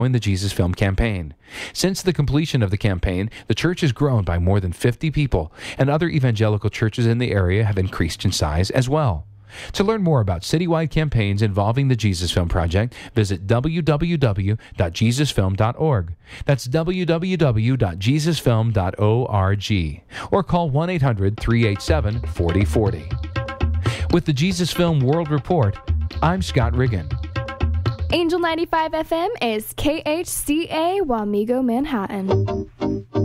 the Jesus Film campaign. Since the completion of the campaign, the church has grown by more than 50 people, and other evangelical churches in the area have increased in size as well. To learn more about citywide campaigns involving the Jesus Film Project, visit www.jesusfilm.org. That's www.jesusfilm.org. Or call 1-800-387-4040. With the Jesus Film World Report, I'm Scott Riggin. Angel 95 FM is KHCA Wamego, Manhattan.